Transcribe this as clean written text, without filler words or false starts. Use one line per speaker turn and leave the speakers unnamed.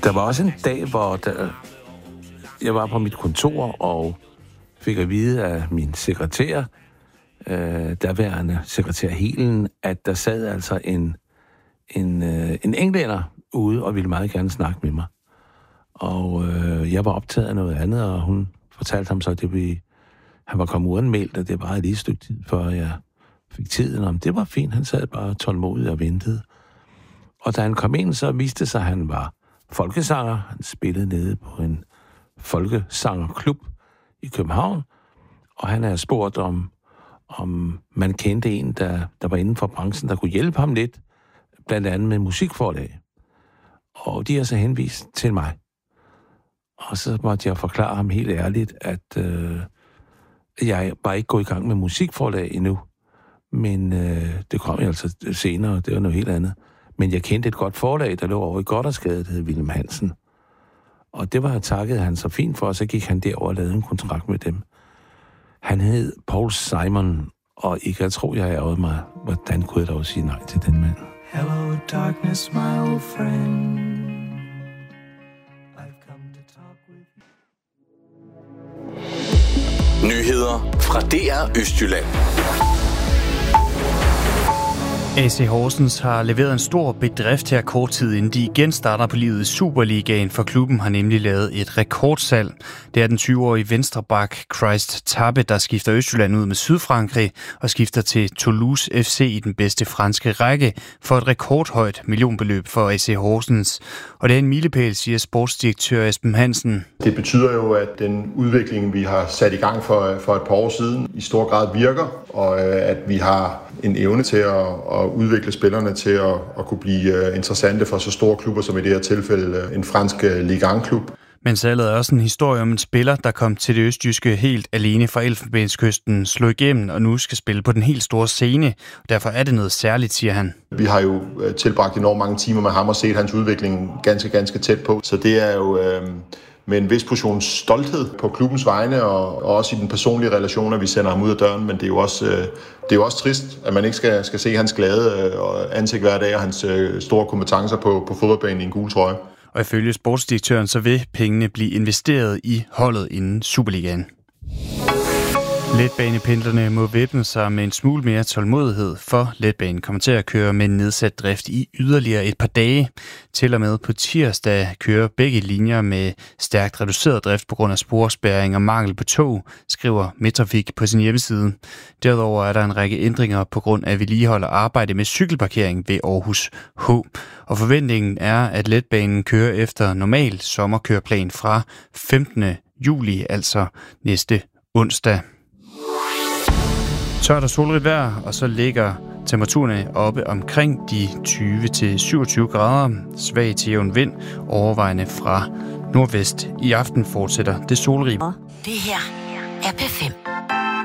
Der var også en dag, hvor jeg var på mit kontor og fik at vide af min sekretær, derværende sekretær Helen, at der sad altså en englænder ude og ville meget gerne snakke med mig. Og jeg var optaget af noget andet, og hun fortalte ham så, at han var kommet uanmeldt, og det var lige et stykke tid, før jeg fik tiden om. Det var fint, han sad bare tålmodigt og ventede. Og da han kom ind, så viste sig, at han var folkesanger. Han spillede nede på en folkesangerklub i København, og han havde spurgt, om man kendte en, der var inden for branchen, der kunne hjælpe ham lidt, blandt andet med musikforlag. Og de har så henvist til mig. Og så måtte jeg forklare ham helt ærligt, at jeg var ikke gået i gang med musikforlag endnu. Men det kom jeg altså senere, det var noget helt andet. Men jeg kendte et godt forlag, der lå over i Gothersgade, der hed Willem Hansen. Og det var takket han så fint for, og så gik han derover og lavede en kontrakt med dem. Han hed Paul Simon, og ikke jeg tror, jeg ærgede mig. Hvordan kunne jeg dog sige nej til den mand?
Hello darkness, my old friend. I've come to talk with you.
Nyheder fra DR Østjylland.
AC Horsens har leveret en stor bedrift her kort tid, inden de igen starter på livet i Superligaen, for klubben har nemlig lavet et rekordsalg. Det er den 20-årige venstreback Christ Tabbe, der skifter Østjylland ud med Sydfrankrig og skifter til Toulouse FC i den bedste franske række for et rekordhøjt millionbeløb for AC Horsens. Og det er en milepæl, siger sportsdirektør Esben Hansen.
Det betyder jo, at den udvikling, vi har sat i gang for et par år siden, i stor grad virker, og at vi har en evne til at udvikle spillerne til at kunne blive interessante for så store klubber som i det her tilfælde en fransk Ligue 1-klub.
Men salget er også en historie om en spiller, der kom til det østjyske helt alene fra Elfenbenskysten, slog igennem og nu skal spille på den helt store scene. Derfor er det noget særligt, siger han. Vi
har jo tilbragt enormt mange timer med ham og set hans udvikling ganske tæt på. Så det er jo med en vis portion stolthed på klubbens vegne og også i den personlige relation, at vi sender ham ud af døren. Men det er jo også trist, at man ikke skal se hans glade ansigt hver dag og hans store kompetencer på fodboldbanen i en gul trøje.
Og ifølge sportsdirektøren, så vil pengene blive investeret i holdet inden Superligaen. Letbanependlerne må væbne sig med en smule mere tålmodighed, for letbanen kommer til at køre med nedsat drift i yderligere et par dage. Til og med på tirsdag kører begge linjer med stærkt reduceret drift på grund af sporspærring og mangel på tog, skriver Metrafik på sin hjemmeside. Derudover er der en række ændringer på grund af vedligehold og arbejde med cykelparkering ved Aarhus H. Og forventningen er, at letbanen kører efter normal sommerkøreplan fra 15. juli, altså næste onsdag. Tørt og solrigt vejr, og så ligger temperaturerne oppe omkring de 20-27 grader. Svag til jævn vind, overvejende fra nordvest. I aften fortsætter det solrige.
Det her er P5.